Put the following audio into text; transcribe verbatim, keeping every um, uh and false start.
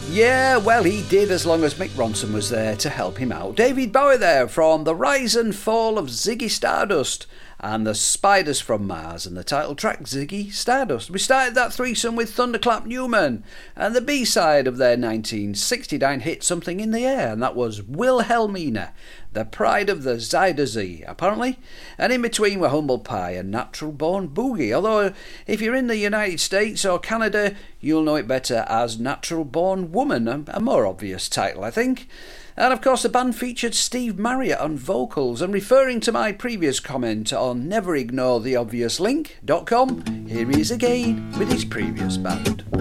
Yeah, well, he did as long as Mick Ronson was there to help him out. David Bowie there from The Rise and Fall of Ziggy Stardust and The Spiders from Mars and the title track Ziggy Stardust. We started that threesome with Thunderclap Newman and the B-side of their nineteen sixty-nine hit Something in the Air, and that was Wilhelmina, the pride of the Zuiderzee, apparently. And in between were Humble Pie and Natural Born Boogie, although if you're in the United States or Canada, you'll know it better as Natural Born Woman, a, a more obvious title, I think. And of course the band featured Steve Marriott on vocals, and referring to my previous comment on never ignore the obvious link dot com, here he is again with his previous band.